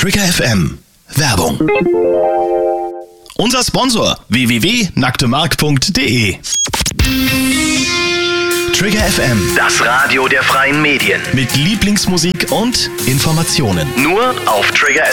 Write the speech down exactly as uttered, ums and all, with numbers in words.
Trigger F M. Werbung. Unser Sponsor w w w punkt nacktemark punkt de. Trigger F M. Das Radio der freien Medien. Mit Lieblingsmusik und Informationen. Nur auf Trigger